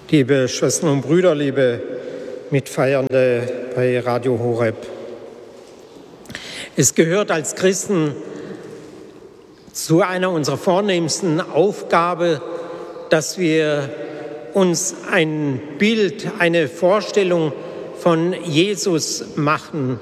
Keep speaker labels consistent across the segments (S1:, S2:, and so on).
S1: Liebe Schwestern und Brüder, liebe Mitfeiernde bei Radio Horeb. Es gehört als Christen zu einer unserer vornehmsten Aufgaben, dass wir uns ein Bild, eine Vorstellung von Jesus machen.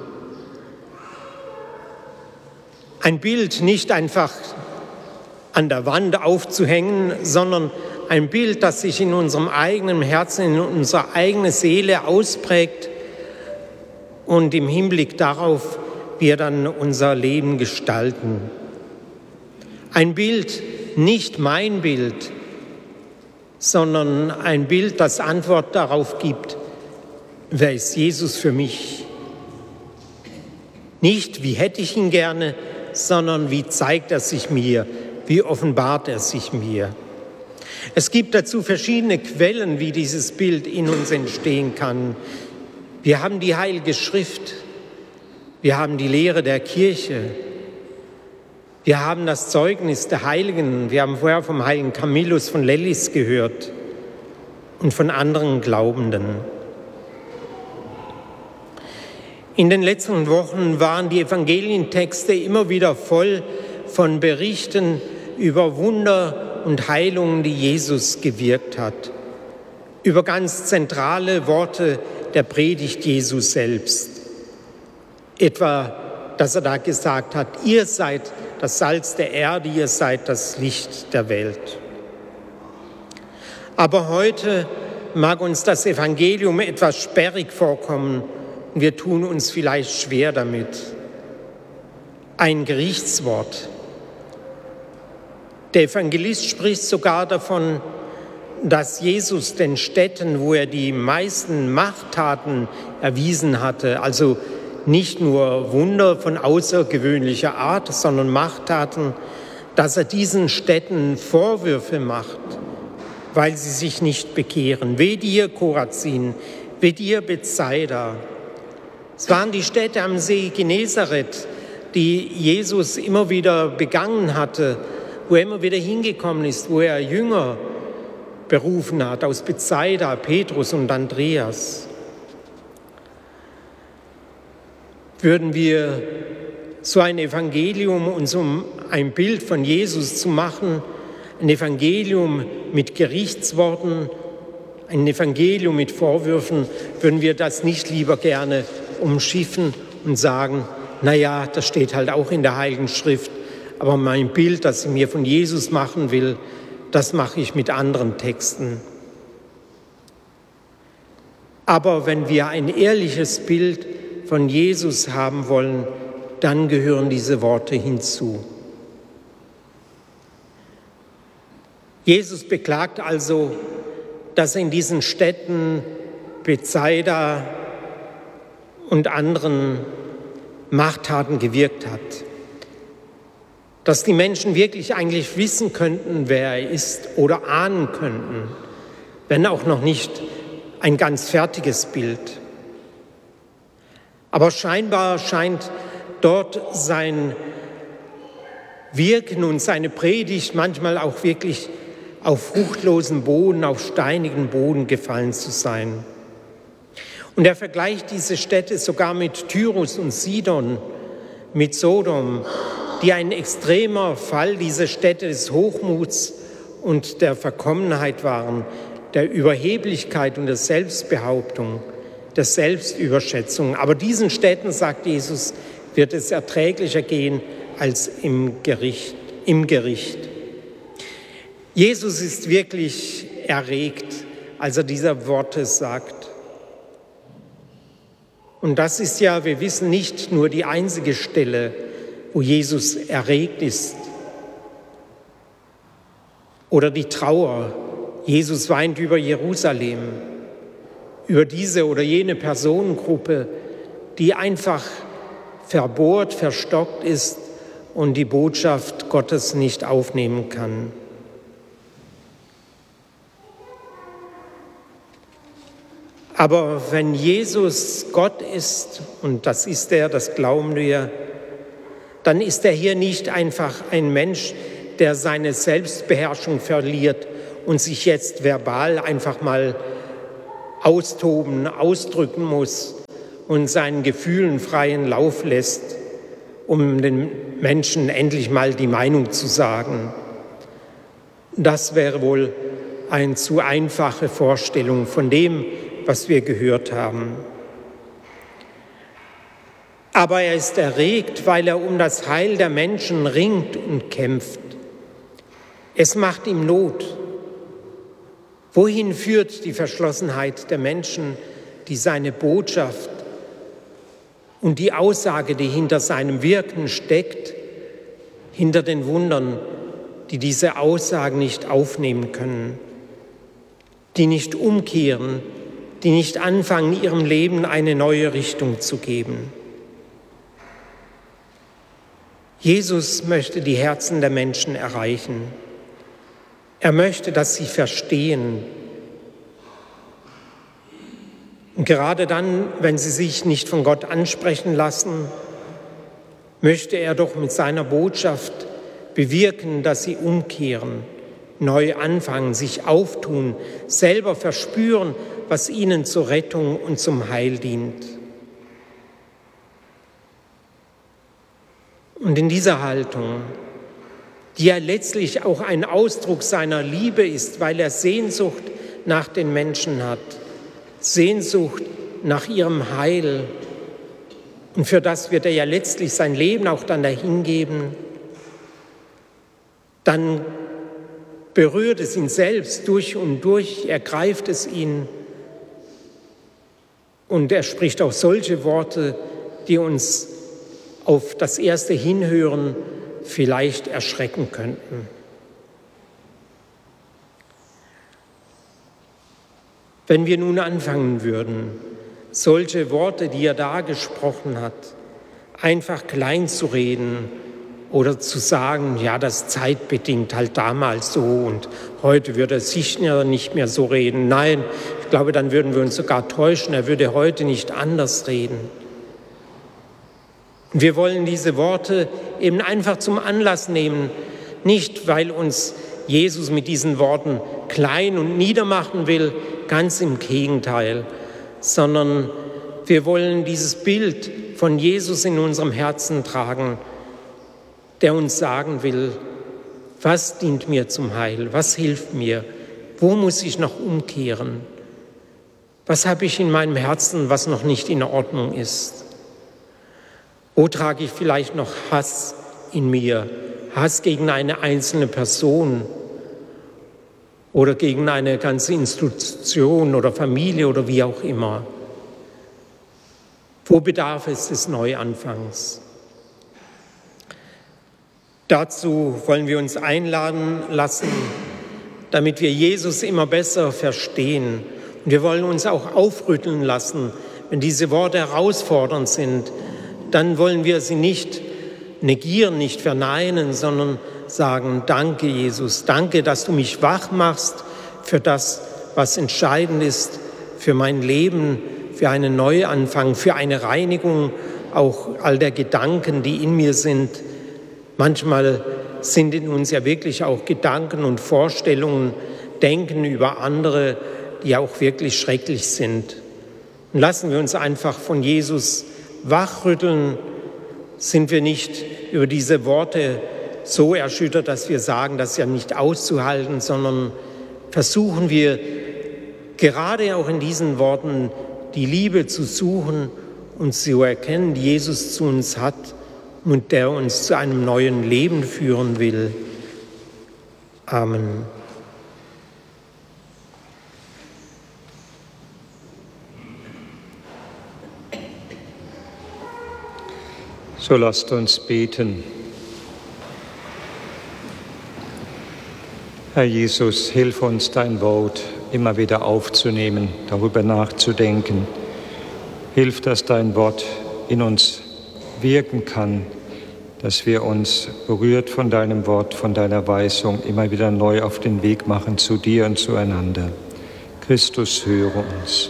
S1: Ein Bild nicht einfach an der Wand aufzuhängen, sondern ein Bild, das sich in unserem eigenen Herzen, in unserer eigenen Seele ausprägt und im Hinblick darauf wir dann unser Leben gestalten. Ein Bild, nicht mein Bild, sondern ein Bild, das Antwort darauf gibt, wer ist Jesus für mich? Nicht, wie hätte ich ihn gerne, sondern wie zeigt er sich mir, wie offenbart er sich mir. Es gibt dazu verschiedene Quellen, wie dieses Bild in uns entstehen kann. Wir haben die Heilige Schrift, wir haben die Lehre der Kirche, wir haben das Zeugnis der Heiligen, wir haben vorher vom heiligen Camillus von Lellis gehört und von anderen Glaubenden. In den letzten Wochen waren die Evangelientexte immer wieder voll von Berichten über Wunder und Heilungen, die Jesus gewirkt hat, über ganz zentrale Worte der Predigt Jesu selbst. Etwa, dass er da gesagt hat, ihr seid das Salz der Erde, ihr seid das Licht der Welt. Aber heute mag uns das Evangelium etwas sperrig vorkommen und wir tun uns vielleicht schwer damit. Ein Gerichtswort. Der Evangelist spricht sogar davon, dass Jesus den Städten, wo er die meisten Machttaten erwiesen hatte, also nicht nur Wunder von außergewöhnlicher Art, sondern Machttaten, dass er diesen Städten Vorwürfe macht, weil sie sich nicht bekehren. Weh dir, Chorazin, weh dir, Bethsaida. Es waren die Städte am See Genezareth, die Jesus immer wieder begangen hatte, wo er immer wieder hingekommen ist, wo er Jünger berufen hat, aus Bethsaida, Petrus und Andreas. Würden wir so ein Evangelium, uns um ein Bild von Jesus zu machen, ein Evangelium mit Gerichtsworten, ein Evangelium mit Vorwürfen, würden wir das nicht lieber gerne umschiffen und sagen, naja, das steht halt auch in der Heiligen Schrift, aber mein Bild, das ich mir von Jesus machen will, das mache ich mit anderen Texten. Aber wenn wir ein ehrliches Bild von Jesus haben wollen, dann gehören diese Worte hinzu. Jesus beklagt also, dass er in diesen Städten Bethsaida und anderen Machttaten gewirkt hat. Dass die Menschen wirklich eigentlich wissen könnten, wer er ist oder ahnen könnten, wenn auch noch nicht ein ganz fertiges Bild. Aber scheinbar scheint dort sein Wirken und seine Predigt manchmal auch wirklich auf fruchtlosen Boden, auf steinigen Boden gefallen zu sein. Und er vergleicht diese Städte sogar mit Tyrus und Sidon, mit Sodom, die ein extremer Fall dieser Städte des Hochmuts und der Verkommenheit waren, der Überheblichkeit und der Selbstbehauptung, der Selbstüberschätzung. Aber diesen Städten, sagt Jesus, wird es erträglicher gehen als im Gericht. Jesus ist wirklich erregt, als er diese Worte sagt. Und das ist ja, wir wissen, nicht nur die einzige Stelle, wo Jesus erregt ist. Oder die Trauer. Jesus weint über Jerusalem, über diese oder jene Personengruppe, die einfach verbohrt, verstockt ist und die Botschaft Gottes nicht aufnehmen kann. Aber wenn Jesus Gott ist, und das ist er, das glauben wir, dann ist er hier nicht einfach ein Mensch, der seine Selbstbeherrschung verliert und sich jetzt verbal einfach mal austoben, ausdrücken muss und seinen Gefühlen freien Lauf lässt, um den Menschen endlich mal die Meinung zu sagen. Das wäre wohl eine zu einfache Vorstellung von dem, was wir gehört haben. Aber er ist erregt, weil er um das Heil der Menschen ringt und kämpft. Es macht ihm Not. Wohin führt die Verschlossenheit der Menschen, die seine Botschaft und die Aussage, die hinter seinem Wirken steckt, hinter den Wundern, die diese Aussagen nicht aufnehmen können, die nicht umkehren, die nicht anfangen, ihrem Leben eine neue Richtung zu geben? Jesus möchte die Herzen der Menschen erreichen. Er möchte, dass sie verstehen. Und gerade dann, wenn sie sich nicht von Gott ansprechen lassen, möchte er doch mit seiner Botschaft bewirken, dass sie umkehren, neu anfangen, sich auftun, selber verspüren, was ihnen zur Rettung und zum Heil dient. Und in dieser Haltung, die ja letztlich auch ein Ausdruck seiner Liebe ist, weil er Sehnsucht nach den Menschen hat, Sehnsucht nach ihrem Heil. Und für das wird er ja letztlich sein Leben auch dann dahingeben. Dann berührt es ihn selbst durch und durch, ergreift es ihn. Und er spricht auch solche Worte, die uns auf das erste Hinhören vielleicht erschrecken könnten. Wenn wir nun anfangen würden, solche Worte, die er da gesprochen hat, einfach klein zu reden oder zu sagen, ja, das zeitbedingt halt damals so und heute würde er sicher nicht mehr so reden. Nein, ich glaube, dann würden wir uns sogar täuschen, er würde heute nicht anders reden. Wir wollen diese Worte eben einfach zum Anlass nehmen, nicht weil uns Jesus mit diesen Worten klein und niedermachen will, ganz im Gegenteil, sondern wir wollen dieses Bild von Jesus in unserem Herzen tragen, der uns sagen will, was dient mir zum Heil, was hilft mir, wo muss ich noch umkehren, was habe ich in meinem Herzen, was noch nicht in Ordnung ist. Wo trage ich vielleicht noch Hass in mir, Hass gegen eine einzelne Person oder gegen eine ganze Institution oder Familie oder wie auch immer? Wo bedarf es des Neuanfangs? Dazu wollen wir uns einladen lassen, damit wir Jesus immer besser verstehen. Und wir wollen uns auch aufrütteln lassen, wenn diese Worte herausfordernd sind. Dann wollen wir sie nicht negieren, nicht verneinen, sondern sagen, danke Jesus, danke, dass du mich wach machst für das, was entscheidend ist, für mein Leben, für einen Neuanfang, für eine Reinigung auch all der Gedanken, die in mir sind. Manchmal sind in uns ja wirklich auch Gedanken und Vorstellungen, Denken über andere, die auch wirklich schrecklich sind. Und lassen wir uns einfach von Jesus wachrütteln, sind wir nicht über diese Worte so erschüttert, dass wir sagen, das ist ja nicht auszuhalten, sondern versuchen wir gerade auch in diesen Worten die Liebe zu suchen und zu erkennen, die Jesus zu uns hat und der uns zu einem neuen Leben führen will. Amen.
S2: So lasst uns beten. Herr Jesus, hilf uns, dein Wort immer wieder aufzunehmen, darüber nachzudenken. Hilf, dass dein Wort in uns wirken kann, dass wir uns berührt von deinem Wort, von deiner Weisung immer wieder neu auf den Weg machen zu dir und zueinander. Christus, höre uns.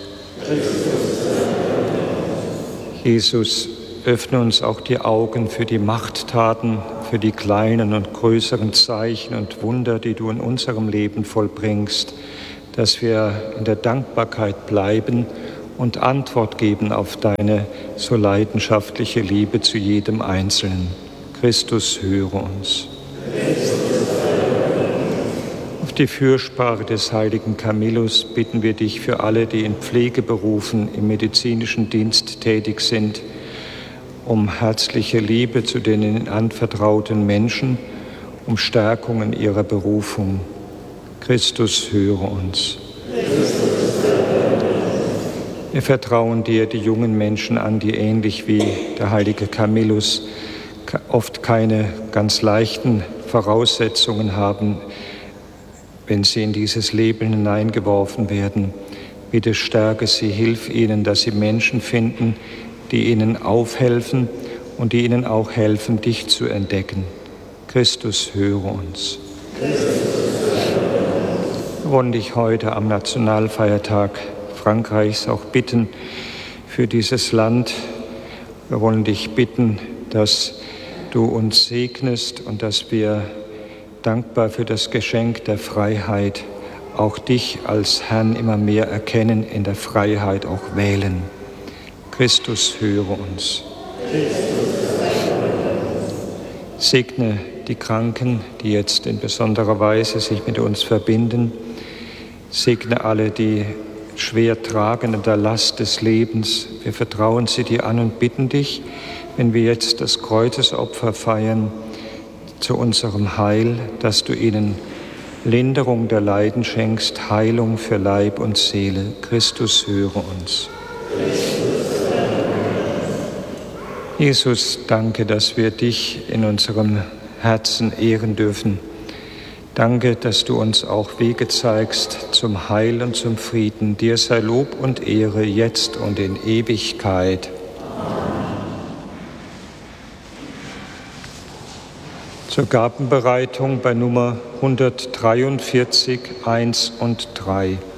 S2: Jesus, öffne uns auch die Augen für die Machttaten, für die kleinen und größeren Zeichen und Wunder, die du in unserem Leben vollbringst, dass wir in der Dankbarkeit bleiben und Antwort geben auf deine so leidenschaftliche Liebe zu jedem Einzelnen. Christus, höre uns. Auf die Fürsprache des heiligen Camillus bitten wir dich für alle, die in Pflegeberufen im medizinischen Dienst tätig sind, um herzliche Liebe zu den ihnen anvertrauten Menschen, um Stärkung in ihrer Berufung. Christus, höre uns. Wir vertrauen dir die jungen Menschen an, die ähnlich wie der heilige Camillus oft keine ganz leichten Voraussetzungen haben, wenn sie in dieses Leben hineingeworfen werden. Bitte stärke sie, hilf ihnen, dass sie Menschen finden, die ihnen aufhelfen und die ihnen auch helfen, dich zu entdecken. Christus, höre uns. Wir wollen dich heute am Nationalfeiertag Frankreichs auch bitten für dieses Land. Wir wollen dich bitten, dass du uns segnest und dass wir dankbar für das Geschenk der Freiheit auch dich als Herrn immer mehr erkennen, in der Freiheit auch wählen. Christus, höre uns. Segne die Kranken, die jetzt in besonderer Weise sich mit uns verbinden. Segne alle, die schwer tragen in der Last des Lebens. Wir vertrauen sie dir an und bitten dich, wenn wir jetzt das Kreuzesopfer feiern, zu unserem Heil, dass du ihnen Linderung der Leiden schenkst, Heilung für Leib und Seele. Christus, höre uns. Jesus, danke, dass wir dich in unserem Herzen ehren dürfen. Danke, dass du uns auch Wege zeigst zum Heil und zum Frieden. Dir sei Lob und Ehre jetzt und in Ewigkeit. Zur Gabenbereitung bei Nummer 143, 1 und 3.